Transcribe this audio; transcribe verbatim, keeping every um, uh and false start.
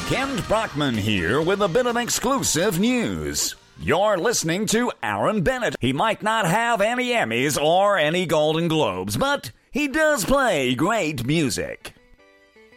Kent Brockman here with a bit of exclusive news. You're listening to Aaron Bennett. He might not have any Emmys or any Golden Globes, but he does play great music.